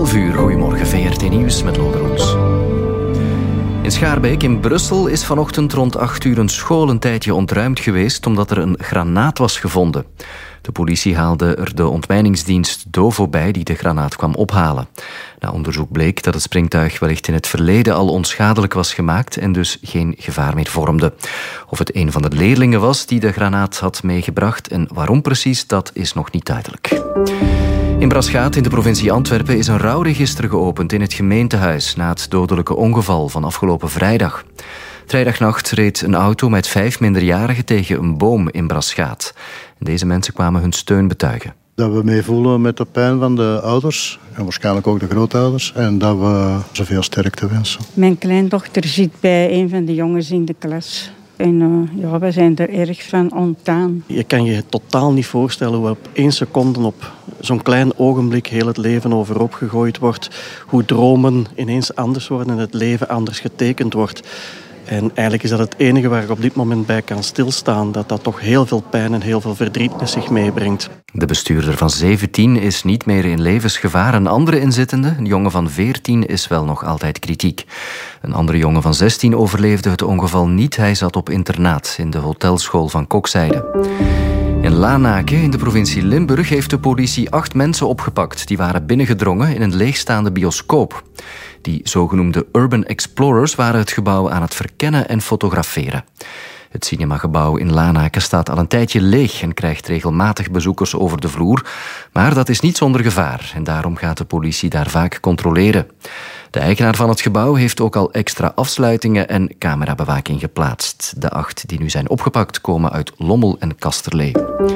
11:00. Goedemorgen, VRT Nieuws met Loderoens. In Schaarbeek in Brussel is vanochtend rond 8:00 een school een tijdje ontruimd geweest omdat er een granaat was gevonden. De politie haalde er de ontmijningsdienst DOVO bij die de granaat kwam ophalen. Na onderzoek bleek dat het springtuig wellicht in het verleden al onschadelijk was gemaakt en dus geen gevaar meer vormde. Of het een van de leerlingen was die de granaat had meegebracht en waarom precies, dat is nog niet duidelijk. In Braschaat in de provincie Antwerpen is een rouwregister geopend in het gemeentehuis na het dodelijke ongeval van afgelopen vrijdag. Vrijdagnacht reed een auto met 5 minderjarigen tegen een boom in Braschaat. Deze mensen kwamen hun steun betuigen. Dat we meevoelen met de pijn van de ouders en waarschijnlijk ook de grootouders en dat we zoveel sterkte wensen. Mijn kleindochter zit bij een van de jongens in de klas. En we zijn er erg van ontdaan. Je kan je totaal niet voorstellen hoe op 1 seconde op zo'n klein ogenblik heel het leven overhoop gegooid wordt. Hoe dromen ineens anders worden en het leven anders getekend wordt. En eigenlijk is dat het enige waar ik op dit moment bij kan stilstaan. Dat toch heel veel pijn en heel veel verdriet met zich meebrengt. De bestuurder van 17 is niet meer in levensgevaar. Een andere inzittende, een jongen van 14, is wel nog altijd kritiek. Een andere jongen van 16 overleefde het ongeval niet. Hij zat op internaat in de hotelschool van Kokzijde. In Lanaken, in de provincie Limburg, heeft de politie 8 mensen opgepakt. Die waren binnengedrongen in een leegstaande bioscoop. Die zogenoemde Urban Explorers waren het gebouw aan het verkennen en fotograferen. Het cinemagebouw in Lanaken staat al een tijdje leeg en krijgt regelmatig bezoekers over de vloer. Maar dat is niet zonder gevaar en daarom gaat de politie daar vaak controleren. De eigenaar van het gebouw heeft ook al extra afsluitingen en camerabewaking geplaatst. De 8 die nu zijn opgepakt komen uit Lommel en Kasterlee.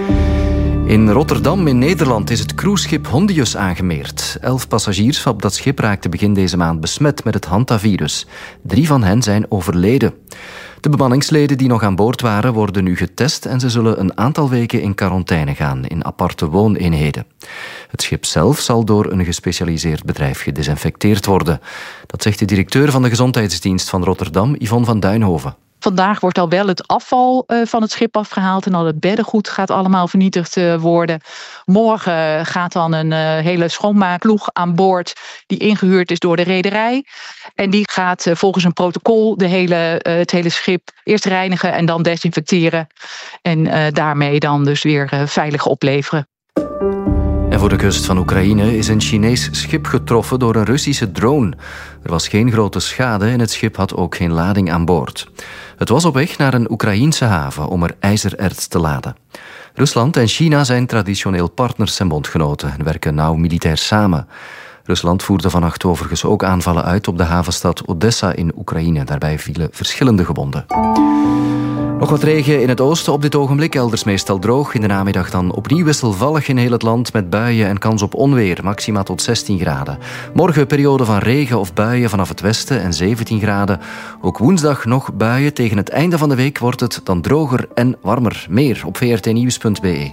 In Rotterdam in Nederland is het cruiseschip Hondius aangemeerd. 11 passagiers op dat schip raakten begin deze maand besmet met het hantavirus. 3 van hen zijn overleden. De bemanningsleden die nog aan boord waren worden nu getest en ze zullen een aantal weken in quarantaine gaan in aparte wooneenheden. Het schip zelf zal door een gespecialiseerd bedrijf gedesinfecteerd worden. Dat zegt de directeur van de Gezondheidsdienst van Rotterdam, Yvonne van Duinhoven. Vandaag wordt al wel het afval van het schip afgehaald en al het beddengoed gaat allemaal vernietigd worden. Morgen gaat dan een hele schoonmaakploeg aan boord die ingehuurd is door de rederij. En die gaat volgens een protocol het hele schip eerst reinigen en dan desinfecteren. En daarmee dan dus weer veilig opleveren. En voor de kust van Oekraïne is een Chinees schip getroffen door een Russische drone. Er was geen grote schade en het schip had ook geen lading aan boord. Het was op weg naar een Oekraïense haven om er ijzererts te laden. Rusland en China zijn traditioneel partners en bondgenoten en werken nauw militair samen. Rusland voerde vannacht overigens ook aanvallen uit op de havenstad Odessa in Oekraïne. Daarbij vielen verschillende gewonden. Nog wat regen in het oosten op dit ogenblik, elders meestal droog. In de namiddag dan opnieuw wisselvallig in heel het land met buien en kans op onweer, maxima tot 16 graden. Morgen periode van regen of buien vanaf het westen en 17 graden. Ook woensdag nog buien. Tegen het einde van de week wordt het dan droger en warmer. Meer op vrtnieuws.be.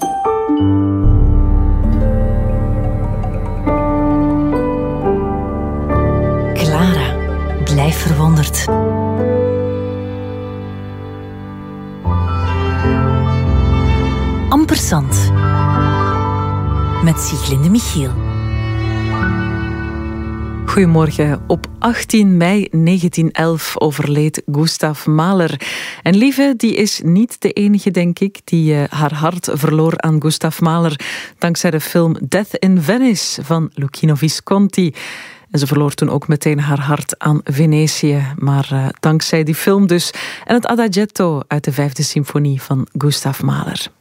Clara, blijf verwonderd. Ampersand met Sieglinde Michiel. Goedemorgen. Op 18 mei 1911 overleed Gustav Mahler. En Lieve, die is niet de enige, denk ik, die haar hart verloor aan Gustav Mahler dankzij de film Death in Venice van Luchino Visconti. En ze verloor toen ook meteen haar hart aan Venetië. Maar dankzij die film dus. En het Adagietto uit de 5e symfonie van Gustav Mahler.